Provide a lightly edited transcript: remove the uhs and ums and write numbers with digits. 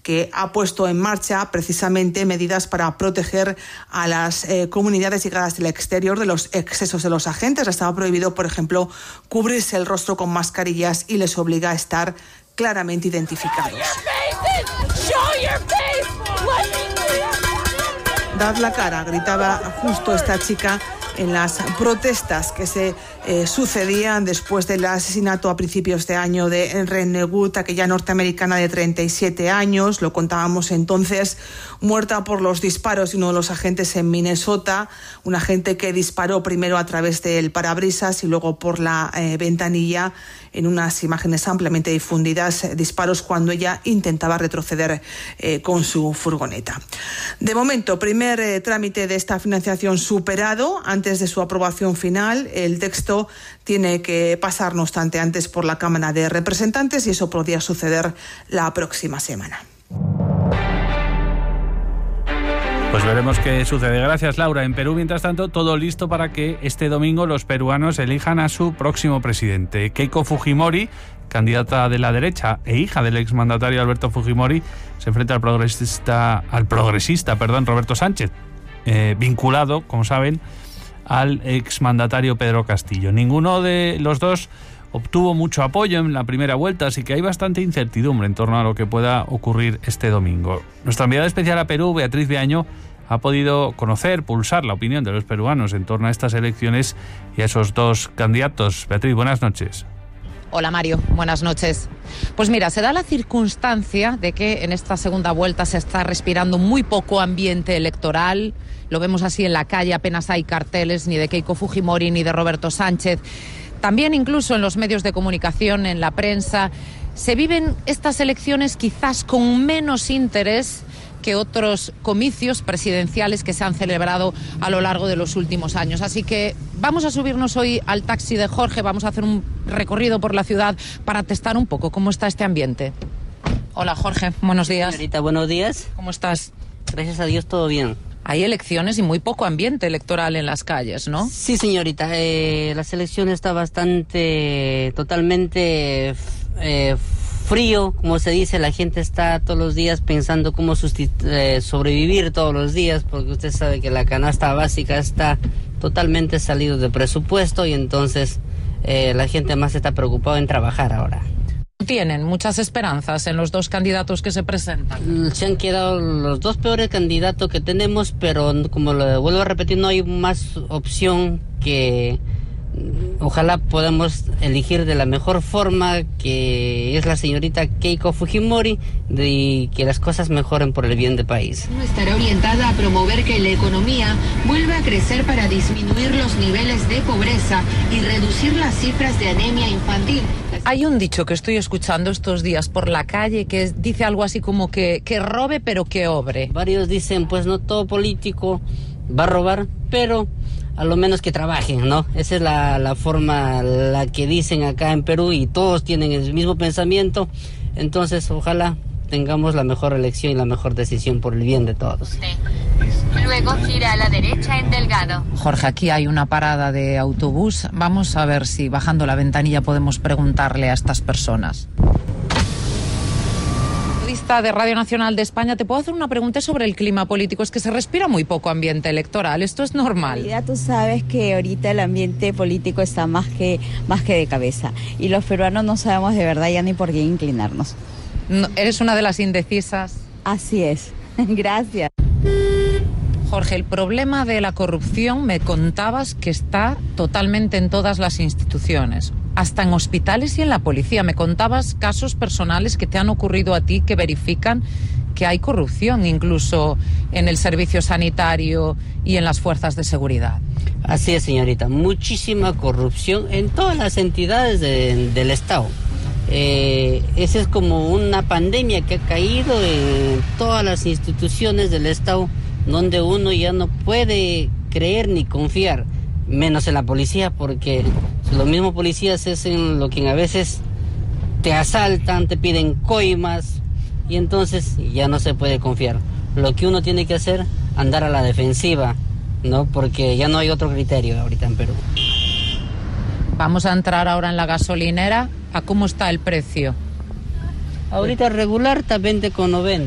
que ha puesto en marcha precisamente medidas para proteger a las comunidades llegadas del exterior de los excesos de los agentes. Estaba prohibido, por ejemplo, cubrirse el rostro con mascarillas y les obliga a estar claramente identificados. Dad la cara, gritaba justo esta chica en las protestas que se sucedían después del asesinato a principios de año de Rene Wood, aquella norteamericana de 37 años, lo contábamos entonces, muerta por los disparos de uno de los agentes en Minnesota, un agente que disparó primero a través del parabrisas y luego por la ventanilla, en unas imágenes ampliamente difundidas, disparos cuando ella intentaba retroceder con su furgoneta. De momento, primer trámite de esta financiación superado. Antes de su aprobación final, el texto tiene que pasar, no obstante, antes por la Cámara de Representantes, y eso podría suceder la próxima semana. Pues veremos qué sucede. Gracias, Laura. En Perú, mientras tanto, todo listo para que este domingo los peruanos elijan a su próximo presidente. Keiko Fujimori, candidata de la derecha e hija del exmandatario Alberto Fujimori, se enfrenta al progresista Roberto Sánchez, vinculado, como saben, al exmandatario Pedro Castillo. Ninguno de los dos obtuvo mucho apoyo en la primera vuelta, así que hay bastante incertidumbre en torno a lo que pueda ocurrir este domingo. Nuestra enviada especial a Perú, Beatriz Beaño, ha podido conocer, pulsar la opinión de los peruanos en torno a estas elecciones y a esos dos candidatos. Beatriz, buenas noches. Hola Mario, buenas noches. Pues mira, se da la circunstancia de que en esta segunda vuelta se está respirando muy poco ambiente electoral. Lo vemos así en la calle, apenas hay carteles ni de Keiko Fujimori ni de Roberto Sánchez. También incluso en los medios de comunicación, en la prensa, se viven estas elecciones quizás con menos interés que otros comicios presidenciales que se han celebrado a lo largo de los últimos años. Así que vamos a subirnos hoy al taxi de Jorge, vamos a hacer un recorrido por la ciudad para testar un poco cómo está este ambiente. Hola Jorge, buenos días. Señorita, buenos días. ¿Cómo estás? Gracias a Dios, todo bien. Hay elecciones y muy poco ambiente electoral en las calles, ¿no? Sí, señorita, la selección está totalmente frío, como se dice. La gente está todos los días pensando cómo sobrevivir todos los días, porque usted sabe que la canasta básica está totalmente salido de presupuesto y entonces la gente más está preocupada en trabajar ahora. Tienen muchas esperanzas en los dos candidatos que se presentan. Se han quedado los dos peores candidatos que tenemos, pero como lo vuelvo a repetir, no hay más opción que ojalá podamos elegir de la mejor forma, que es la señorita Keiko Fujimori, y que las cosas mejoren por el bien del país. Estará orientada a promover que la economía vuelva a crecer para disminuir los niveles de pobreza y reducir las cifras de anemia infantil. Hay un dicho que estoy escuchando estos días por la calle que dice algo así como que robe pero que obre. Varios dicen, pues no todo político va a robar, pero a lo menos que trabajen, ¿no? Esa es la forma, la que dicen acá en Perú, y todos tienen el mismo pensamiento. Entonces, ojalá tengamos la mejor elección y la mejor decisión por el bien de todos. Sí. Luego gira a la derecha en Delgado. Jorge, aquí hay una parada de autobús. Vamos a ver si bajando la ventanilla podemos preguntarle a estas personas. De Radio Nacional de España, te puedo hacer una pregunta sobre el clima político. Es que se respira muy poco ambiente electoral. ¿Esto es normal? Ya tú sabes que ahorita el ambiente político está más que de cabeza. Y los peruanos no sabemos de verdad ya ni por qué inclinarnos. No, ¿eres una de las indecisas? Así es. Gracias. Jorge, el problema de la corrupción me contabas que está totalmente en todas las instituciones, hasta en hospitales y en la policía. Me contabas casos personales que te han ocurrido a ti que verifican que hay corrupción incluso en el servicio sanitario y en las fuerzas de seguridad. Así es, señorita, muchísima corrupción en todas las entidades del Estado. Esa es como una pandemia que ha caído en todas las instituciones del Estado, donde uno ya no puede creer ni confiar, menos en la policía, porque los mismos policías es en lo que a veces te asaltan, te piden coimas, y entonces ya no se puede confiar. Lo que uno tiene que hacer, andar a la defensiva, ¿no? Porque ya no hay otro criterio ahorita en Perú. Vamos a entrar ahora en la gasolinera. ¿A cómo está el precio? Ahorita regular está 20,90.